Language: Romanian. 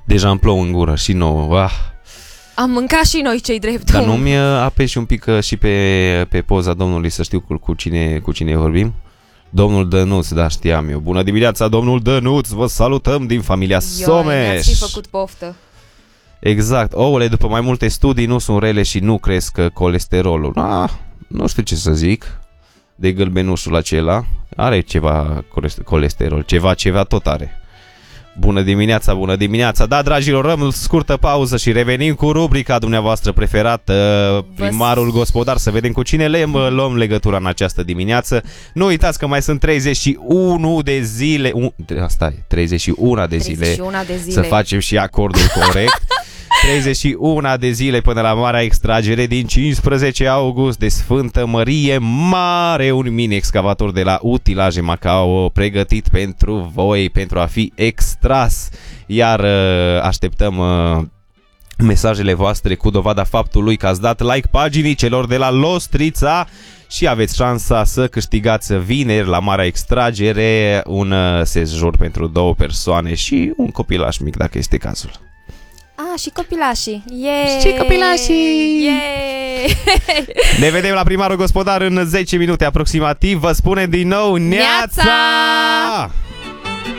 Deja îmi plouă în gură și nouă. Am mâncat și noi cei drept. Dar nu-mi apeși un pic și pe poza domnului să știu cu cine vorbim? Domnul Dănuț, da, știam eu. Bună dimineața, domnul Dănuț, vă salutăm din familia Someș. Mi-ați fi făcut poftă. Exact, ouăle după mai multe studii nu sunt rele și nu cresc colesterolul. Nu știu ce să zic de gălbenușul acela. Are ceva colesterol, ceva tot are. Bună dimineața. Da, dragilor, rămân scurtă pauză și revenim cu rubrica dumneavoastră preferată, primarul gospodar, să vedem cu cine luăm legătura în această dimineață. Nu uitați că mai sunt 31 de zile, 31 de zile să facem și acordul corect. 31 de zile până la marea extragere din 15 august de Sfântă Mărie Mare, un mini-excavator de la Utilaje Macao pregătit pentru voi, pentru a fi extras. Iar așteptăm mesajele voastre cu dovada faptului că ați dat like paginii celor de la Lostrița și aveți șansa să câștigați vineri la marea extragere un sejur pentru 2 persoane și un copilaș mic dacă este cazul. Și copilașii. Ne vedem la primarul gospodar în 10 minute aproximativ. Vă spunem din nou neața!